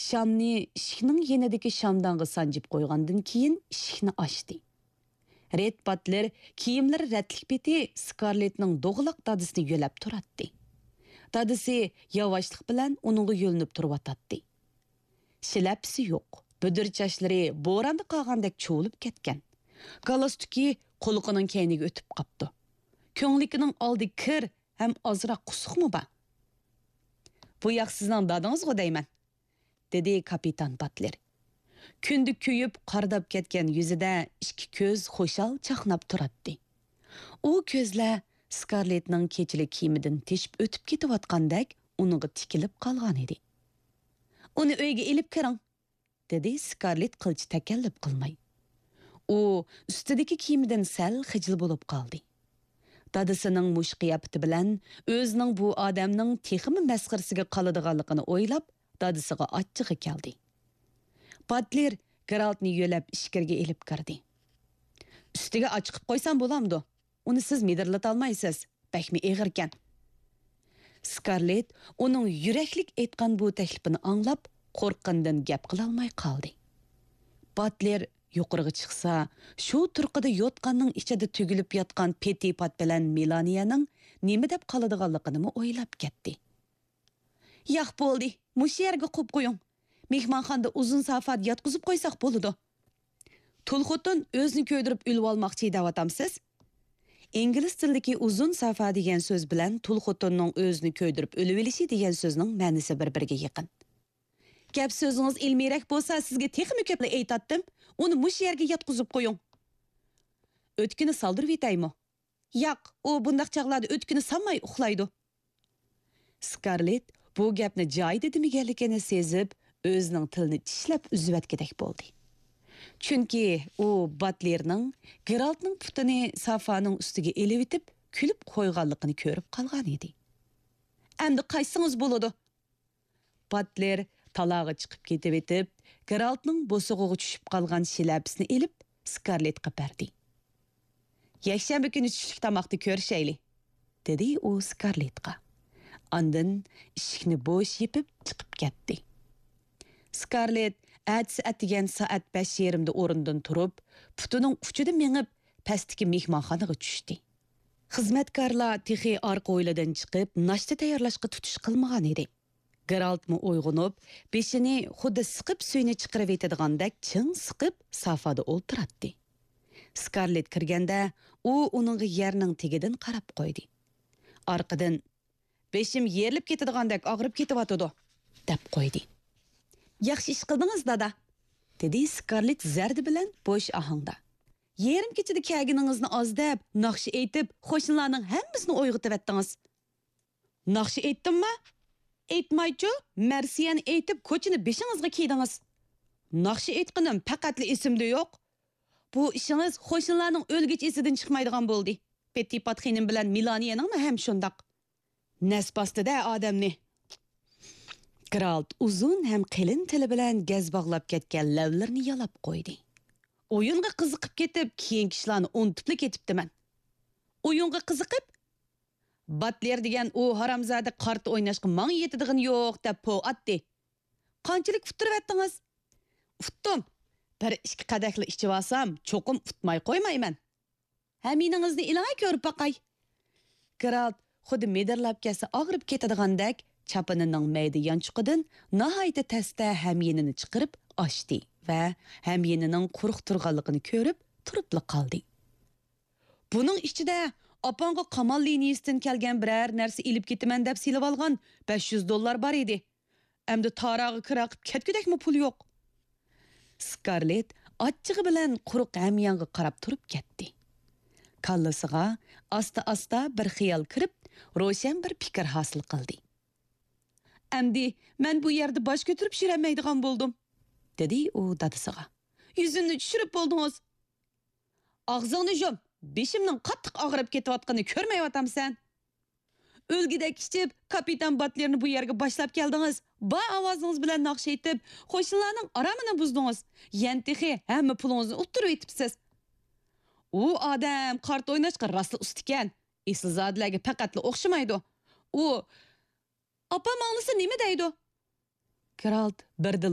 Shamni ishikning yenidagi shamdonga sanjib qo'ygandan keyin ishikni ochdi. Red Butler kiyimlari ratlik beti Scarlettning do'g'liq dadisini yo'lab turatdi. Dadisi yavaşlık bilan uningga yo'linib turib-atdi. Shilapsi yo'q. Büdür çaşlari bo'ronda qolgandek cho'lib ketgan. Galastuki qo'liqining keyniga o'tib qapti. Ko'nglikining oldi kir ham ozroq qusuqmi bor? Bu yoq sizning dadingizga deyman, dedi kapitan Butler. Kündük kuyib qardab ketgan yuzida ikki ko'z xo'shal chaqnab turadi. U ko'zlar Scarlettning kechilik kiyimidan teshib o'tib ketayotgandek uningga tikilib qolgan edi. Uni uyga elib kiring, dedi Scarlett qilch takallub qilmay. U ustidagi kiyimidan sal xijil bo'lib qoldi. Dadisining mush qiyofati bilan o'zining bu odamning texmi masxarasiga qoladiganligini o'ylab, dadisiga achchig'i keldi. Butler Geraltni yo'lab ishkirga elib kirdi. Ustiga ochiqib qo'ysam bo'lamdi. Uni siz midirlata olmaysiz. Bakmi eg'irkan. Scarlett uning yuraklik aytgan bu taklifini anglab, qo'rqqandan gap qila olmay qoldi. Butler yuqoriga chiqsa, shu turqida yotganning ichida tugilib yotgan Petipat bilan Melaniyaning nima deb qoladiganligini o'ylab ketdi. Yo'q bo'ldi, mush yerga qo'yib qo'ying. Mehmonxonada uzun safat yotqizib qo'ysak bo'ladi. Tulxotin o'zini ko'ydirib o'lib olmoqchi deyatamsiz? İngliz tilidagi uzun safa degan so'z bilan tulxotinning o'zini ko'ydirib o'lib olishi degan so'zning ma'nosi bir-biriga yaqin. Gap so'zingiz ilmiyroq bo'lsa, sizga texmi ko'plab aytatdim. Uni mush yerga yotqizib qo'ying. O'tkini soldirib yetaymi? Yo'q, u bundaq chaqlarda o'tkini solmay uxlaydi. Scarlett bu gapni joyida demaganligini sezib, o'zining tilini tishlab uzvatgidek bo'ldi. Chunki u Butlerning Geraltning putini safaning ustiga elib etib, kulib qo'yganligini ko'rib qolgan edi. Endi qaysingiz bo'ladi? Butler talog'i chiqib ketib etib, Geraltning bo'sug'iga tushib qolgan shilapsini elib Scarlettga berdi. Yakshanba kuni tushlik tomoqni ko'rishayli, dedi u Scarlettga. Ondan eshikni bo'sh yepib chiqib ketdi. Scarlett Әтсі әтіген saat 5:30 o'rindan turib, putining uchida mengib pastdagi mehmonxonaga tushdi. Xizmatkorlar texi orqa o'yladan chiqib, nashta tayyorlashga tutish qilmagan edi. Geraltmi uyg'onib, beshini xuddi siqib suyni chiqarib etadigandak ching siqib safada o'ltiradi. Scarlett kirganda, u uningga yerning tegidan qarab qo'ydi. Orqadan beshim yerilib ketadigandak og'rib ketyapti, deb qo'ydi. Yaxshi ish qildingiz, dada, dedi Scarlett zardi bilan bo'sh ohangda. Yerim kechida kaginingizni ozdab, naqshi aytib, qo'shnilarning hammasini uyg'otib etdingiz. Naqshi aytdimmi? Aytmaychi, marsiyani aytib, ko'chini beshingizga kiydingiz. Naqshi aytqinim faqatli esimda yo'q. Bu ishingiz qo'shnilarning o'lgich esidan chiqmaydigan bo'ldi. Petipat xinim bilan Melaniyaning ham shundoq. Nasbastida odamni Geralt uzun ham qilin tili bilan gaz bog'lab ketgan lavlarni yalab qo'ydi. O'yinga qiziqib ketib, keyingi ishlarni unutib ketibdiman. O'yinga qiziqib? Butler degan u haramzada qart o'ynashga mang yetadigan yo'q deb po atdi. Qanchalik futirib etdingiz? Futdim. Bir ikki qadakli ichib olsam, cho'qim futmay qo'ymayman. Haminingizni ilanga ko'rib baqay. Geralt xuddi medirlab kelsa og'rib ketadigandek chapinining mayda yanchuqidan nihoyatda tasda hamyenini chiqarib ochdi va hamyenining quruq turganligini ko'rib turibli qoldi. Buning ichida opangga qamal liniyasidan kelgan biror narsa ilib ketaman deb silib olgan $500 bor edi. Endi tarog'i kiraqib ketgudekmi pul yo'q. Scarlett achchig'i bilan quruq hamyanga qarab turib ketdi. Kallasiga asta-asta bir xiyol kirib, ro'shan bir fikr hosil qildi. Endi men bu yerda bosh ko'tarib yuramaydigan bo'ldim, dedi u dadasiga. Yuzimni tushirib bo'ldingiz. Og'zingni yum, beshimning qattiq og'rib ketayotganini ko'rmayaptamsan. O'lgidek ichib, kapitan Butlerni bu yerga boshlab keldingiz. Ba ovozingiz bilan naqsh aytib, qo'shnilarning aramini buzdingiz. Yantihi hamma pulingizni o'ttirib etibsiz. U odam qart o'ynashga rostli ust ekan. Eslizodlarga faqatli o'xshamaydi. U opam anglasa nima deydi? Geralt bir